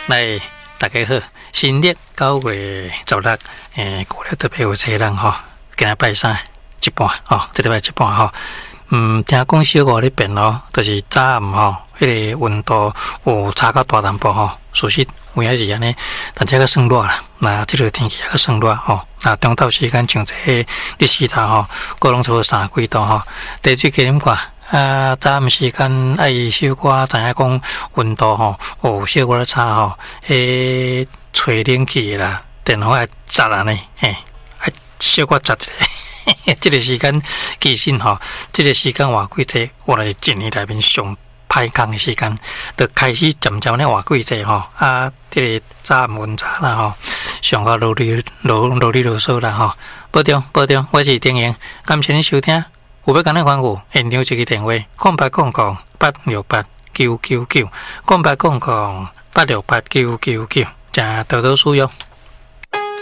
来，大家好，新历9月16，过了特别有车人吼，今日拜三一半吼，这礼拜一半吼。听讲小5咧变咯，就是早暗吼，迄个温度有差较大淡薄吼，属实有影是安尼，但这个算热啦。那这个天气还算热吼，那中昼时间像这日时头吼，各拢差不多30几度吼。地水计啉看。早暗时间爱小可知影讲温度吼，有小可咧差吼，吹冷气啦，电风爱杂安尼，爱小可杂一下。这个时间其实吼，这个时间换季节，我来一年内面上歹工的时间，就开始渐渐咧换季节吼。这个早暗温差啦吼，上个落雨落雨啦吼。保重，我是丁英，感谢你收听。有要跟咱反馈，现场一个电话：0800-868-999，0800-868-999，请多多使用。